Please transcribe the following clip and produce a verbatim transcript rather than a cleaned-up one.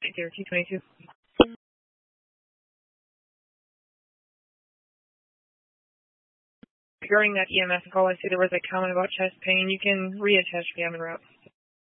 Thank you, T twenty-two. Regarding that E M S call, I see there was a comment about chest pain. You can reattach if you have en route.